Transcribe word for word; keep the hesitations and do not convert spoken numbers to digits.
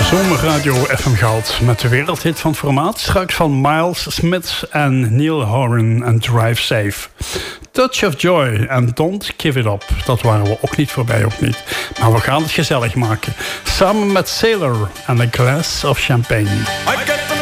Zomerradio F M Goud met de wereldhit van het formaat. Straks van Miles Smith en Neil Horan en Drive Safe. Touch of Joy en Don't Give It Up. Dat waren we ook niet voorbij, ook niet. Maar we gaan het gezellig maken. Samen met Sailor en A Glass of Champagne.